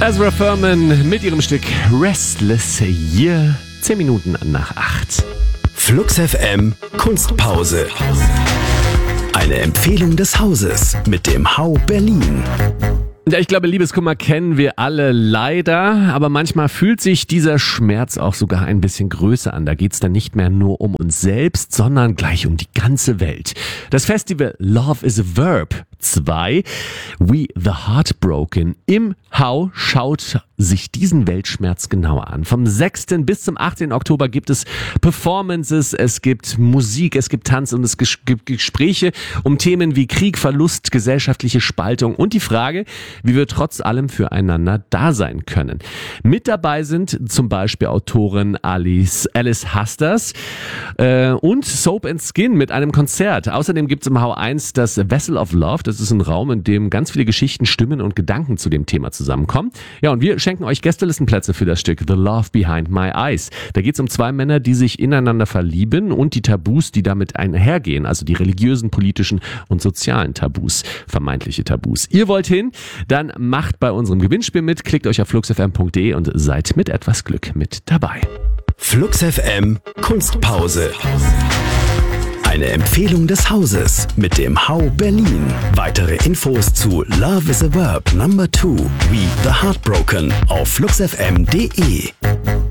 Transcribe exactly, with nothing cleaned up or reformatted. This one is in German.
Ezra Furman mit ihrem Stück Restless Year, zehn Minuten nach acht. Flux F M Kunstpause. Eine Empfehlung des Hauses mit dem Hau Berlin. Ja, ich glaube, Liebeskummer kennen wir alle leider, aber manchmal fühlt sich dieser Schmerz auch sogar ein bisschen größer an. Da geht's dann nicht mehr nur um uns selbst, sondern gleich um die ganze Welt. Das Festival Love is a Verb zwei, We the Heartbroken im Hau schaut sich diesen Weltschmerz genauer an. Vom sechsten bis zum achtzehnten Oktober gibt es Performances, es gibt Musik, es gibt Tanz und es gibt Gespräche um Themen wie Krieg, Verlust, gesellschaftliche Spaltung und die Frage, wie wir trotz allem füreinander da sein können. Mit dabei sind zum Beispiel Autorin Alice, Alice Hasters äh, und Soap and Skin mit einem Konzert. Außerdem gibt es im Hau eins das Vessel of Love. Das ist ein Raum, in dem ganz viele Geschichten, Stimmen und Gedanken zu dem Thema zusammenkommen. Ja, und wir schenken euch Gästelistenplätze für das Stück The Love Behind My Eyes. Da geht es um zwei Männer, die sich ineinander verlieben und die Tabus, die damit einhergehen, also die religiösen, politischen und sozialen Tabus, vermeintliche Tabus. Ihr wollt hin? Dann macht bei unserem Gewinnspiel mit, klickt euch auf flux f m punkt d e und seid mit etwas Glück mit dabei. Flux F M Kunstpause. Eine Empfehlung des Hauses mit dem Hau Berlin. Weitere Infos zu Love is a Verb Number two, We the Heartbroken auf flux f m punkt d e.